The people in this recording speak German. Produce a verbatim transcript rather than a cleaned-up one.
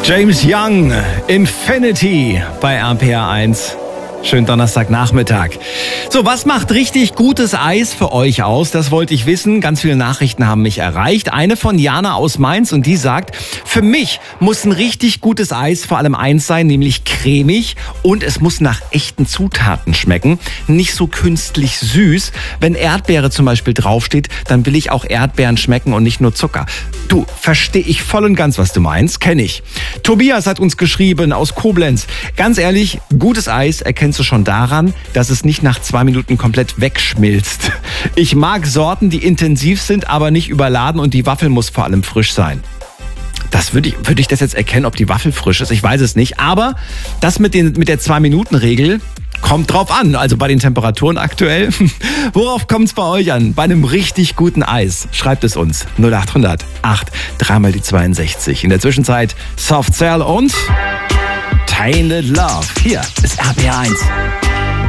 James Young, Infinity bei R P R eins. Schönen Donnerstagnachmittag. So, was macht richtig gutes Eis für euch aus? Das wollte ich wissen. Ganz viele Nachrichten haben mich erreicht. Eine von Jana aus Mainz und die sagt, für mich muss ein richtig gutes Eis vor allem eins sein, nämlich cremig und es muss nach echten Zutaten schmecken. Nicht so künstlich süß. Wenn Erdbeere zum Beispiel draufsteht, dann will ich auch Erdbeeren schmecken und nicht nur Zucker. Du, verstehe ich voll und ganz, was du meinst. Kenne ich. Tobias hat uns geschrieben aus Koblenz. Ganz ehrlich, gutes Eis erkennst du schon daran, dass es nicht nach zwei Minuten komplett wegschmilzt. Ich mag Sorten, die intensiv sind, aber nicht überladen und die Waffel muss vor allem frisch sein. Das würde ich, würde ich das jetzt erkennen, ob die Waffel frisch ist? Ich weiß es nicht. Aber das mit, den, mit der zwei-Minuten-Regel kommt drauf an. Also bei den Temperaturen aktuell. Worauf kommt es bei euch an? Bei einem richtig guten Eis? Schreibt es uns. null acht hundert acht, dreimal die zweiundsechzig. In der Zwischenzeit Soft Cell und Tainted Love. Hier ist R P R eins.